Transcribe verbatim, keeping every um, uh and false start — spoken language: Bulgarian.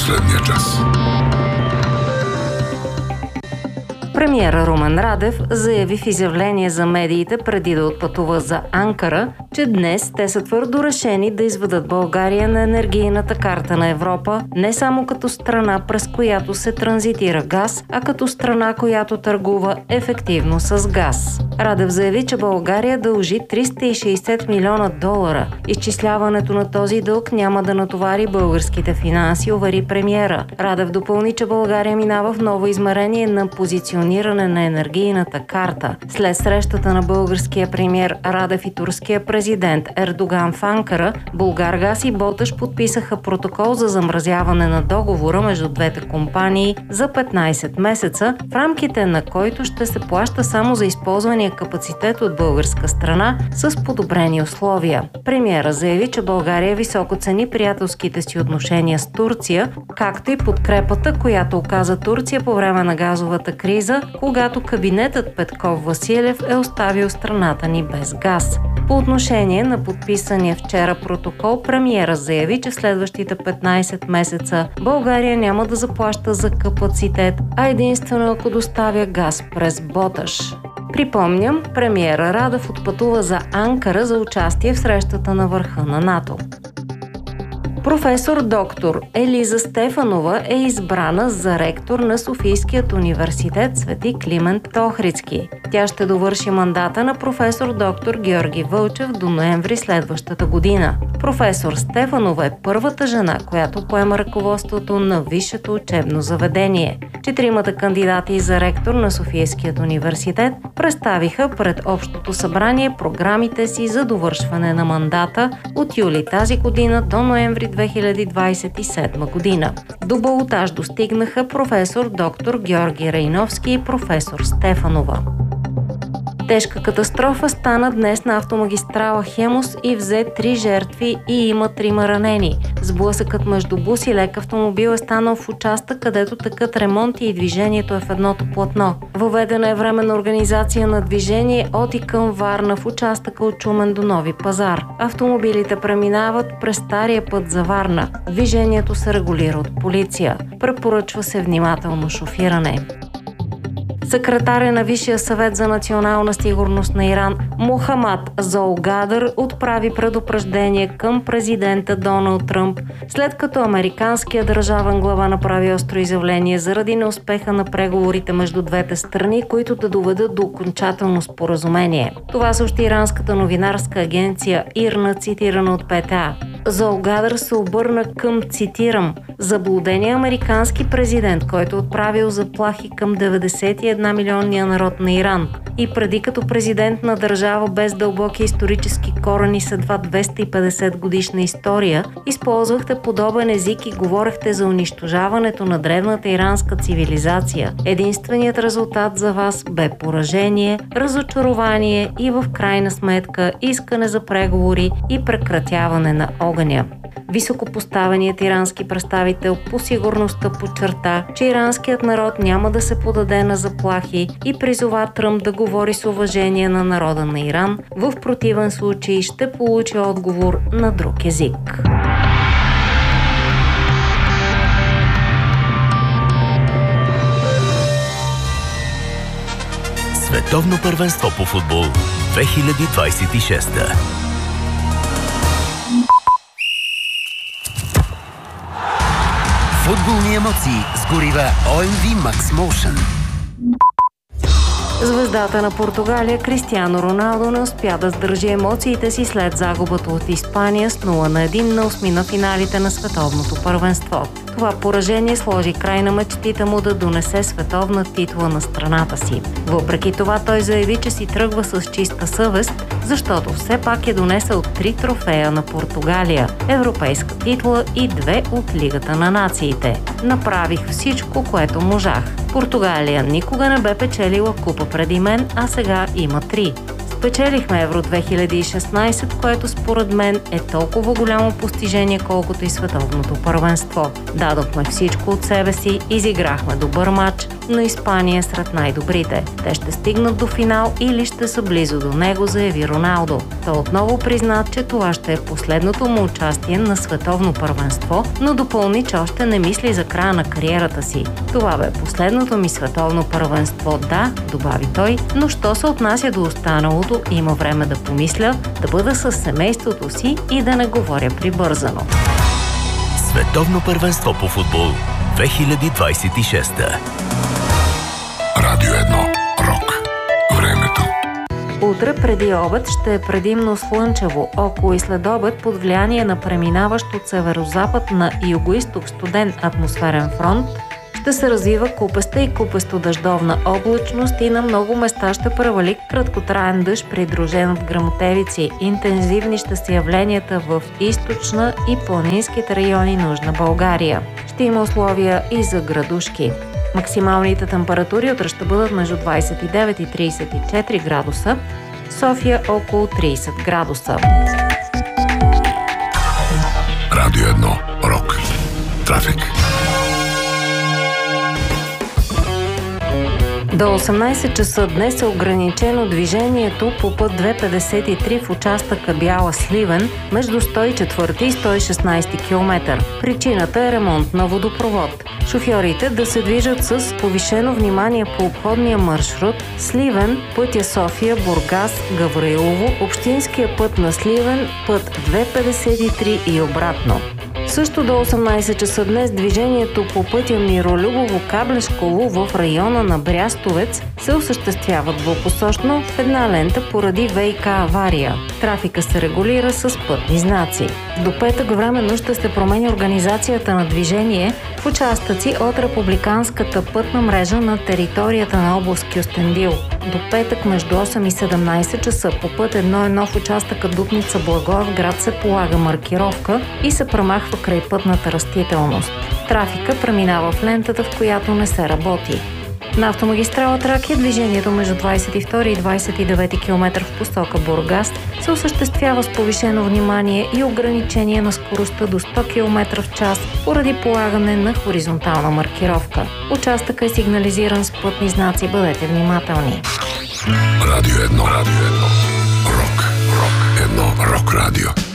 последния час. Премиерът Румен Радев заяви в изявление за медиите преди да отпътува за Анкара, че днес те са твърдо решени да изведат България на енергийната карта на Европа не само като страна, през която се транзитира газ, а като страна, която търгува ефективно с газ. Радев заяви, че България дължи триста и шейсет милиона долара. Изчисляването на този дълг няма да натовари българските финанси, увери премиера. Радев допълни, че България минава в ново измерение на позициониране на енергийната карта. След срещата на българския премиер Радев и турския президент Ердоган в Анкара, Булгаргаз и Боташ подписаха протокол за замразяване на договора между двете компании за петнайсет месеца, в рамките на който ще се плаща само за използвания капацитет от българска страна с подобрени условия. Премиера заяви, че България високо цени приятелските си отношения с Турция, както и подкрепата, която оказа Турция по време на газовата криза, когато кабинетът Петков-Василев е оставил страната ни без газ. По отношение на подписания вчера протокол, премиера заяви, че в следващите петнайсет месеца България няма да заплаща за капацитет, а единствено ако доставя газ през Боташ. Припомням, премиера Радев отпътува за Анкара за участие в срещата на върха на НАТО. Професор доктор Елиза Стефанова е избрана за ректор на Софийският университет Свети Климент Охридски. Тя ще довърши мандата на професор доктор Георги Вълчев до ноември следващата година. Професор Стефанова е първата жена, която поема ръководството на висшето учебно заведение. Четиримата кандидати за ректор на Софийският университет представиха пред Общото събрание програмите си за довършване на мандата от юли тази година до ноември две хиляди двайсет и седма година. До балотаж достигнаха професор доктор Георги Рейновски и професор Стефанова. Тежка катастрофа стана днес на автомагистрала Хемус и взе три жертви и има трима ранени. Сблъсъкът между бус и лек автомобил е станал в участък, където текат ремонти и движението е в едното платно. Въведена е временна организация на движение от и към Варна в участъка от Шумен до Нови пазар. Автомобилите преминават през стария път за Варна. Движението се регулира от полиция. Препоръчва се внимателно шофиране. Секретаря на Висшия съвет за национална сигурност на Иран Мохамад Золгадър отправи предупреждение към президента Доналд Тръмп, след като американският държавен глава направи остро изявление заради неуспеха на преговорите между двете страни, които да доведат до окончателно споразумение. Това съобщи иранската новинарска агенция ИРНА, цитирана от ПТА. Золгадър се обърна към, цитирам, заблудения американски президент, който отправил заплахи към деветдесет и една милионния народ на Иран. И преди като президент на държава без дълбоки исторически корени с едва двеста и петдесет годишна история, използвахте подобен език и говорехте за унищожаването на древната иранска цивилизация. Единственият резултат за вас бе поражение, разочарование и в крайна сметка искане за преговори и прекратяване на огъня. Високопоставеният ирански представител по сигурността подчерта, че иранският народ няма да се подаде на заплахи и призова Тръмп да говори с уважение на народа на Иран. В противен случай ще получи отговор на друг език. Световно първенство по футбол две хиляди двайсет и шеста. Футболни емоции с горива О Ем Ви Max Motion. Звездата на Португалия Кристиано Роналдо не успя да сдържи емоциите си след загубата от Испания с нула на едно на осми на финалите на световното първенство. Това поражение сложи край на мечтите му да донесе световна титла на страната си. Въпреки това той заяви, че си тръгва с чиста съвест, защото все пак е донесъл три трофея на Португалия, европейска титла и две от Лигата на нациите. Направих всичко, което можах. Португалия никога не бе печелила купа преди мен, а сега има три. Спечелихме Евро две хиляди и шестнайсет, което според мен е толкова голямо постижение, колкото и световното първенство. Дадохме всичко от себе си, изиграхме добър матч, но Испания е сред най-добрите. Те ще стигнат до финал или ще са близо до него, заяви Роналдо. Той отново призна, че това ще е последното му участие участие на световно първенство, но допълни, че още не мисли за края на кариерата си. Това бе последното ми световно първенство, да, добави той, но що се отнася до останалото, има време да помисля, да бъда с семейството си и да не говоря прибързано. Световно първенство по футбол две хиляди двадесет и шеста. Радио едно. Рок. Времето. Утре преди обед ще е предимно слънчево, около и след обед под влияние на преминаващ от северозапад на югоизток студен атмосферен фронт ще се развива купеста и купесто-дъждовна облачност и на много места ще превали краткотраен дъжд, придружен от гръмотевици. Интензивни ще са явленията в източна и планинските райони на Южна България. Ще има условия и за градушки. Максималните температури утре ще бъдат между двадесет и девет и тридесет и четири градуса, София около тридесет градуса. Радио едно. Рок. Трафик. До осемнадесет часа днес е ограничено движението по път две петдесет и три в участъка Бяла-Сливен между сто и четвърти и сто и шестнадесети километър. Причината е ремонт на водопровод. Шофьорите да се движат с повишено внимание по обходния маршрут Сливен, пътя София, Бургас, Гавраилово, общинския път на Сливен, път две петдесет и три и обратно. Също до осемнадесет часа днес движението по пътя Миролюбово-Каблешково в района на Брястовец се осъществява двупосочно в една лента поради ВиК авария. Трафика се регулира с пътни знаци. До петък временно ще се промени организацията на движение в участъци от републиканската пътна мрежа на територията на област Кюстендил. До петък между осем и седемнадесет часа по път едно едно в участъка Дупница-Благоевград се полага маркировка и се премахва край пътната растителност. Трафика преминава в лентата, в която не се работи. На автомагистрала Тракия движението между двадесет и втори и двадесет и девети километър в посока Бургас се осъществява с повишено внимание и ограничение на скоростта до сто километра в час поради полагане на хоризонтална маркировка. Участъкът е сигнализиран с пътни знаци, бъдете внимателни. Радио едно. Радио едно. Рок. Рок. Едно. Рок радио.